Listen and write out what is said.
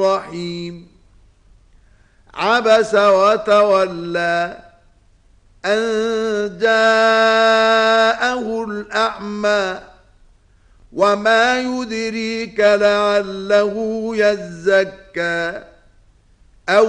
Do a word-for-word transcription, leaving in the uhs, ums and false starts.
الرحيم عبس وتولى أن جاءه الأعمى وما يدريك لعله يزكى